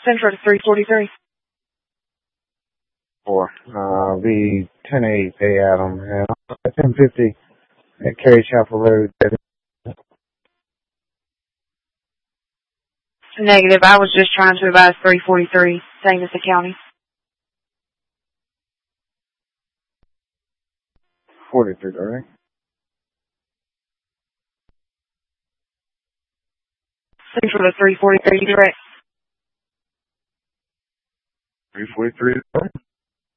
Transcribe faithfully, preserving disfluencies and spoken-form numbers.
Central to three forty-three. Four. Uh, be ten eight Bay Adam and ten fifty at Cary Chapel Road. Negative. I was just trying to advise three forty-three, same as the county. forty-three, all right? Central to three forty-three, direct. three forty-three, all right?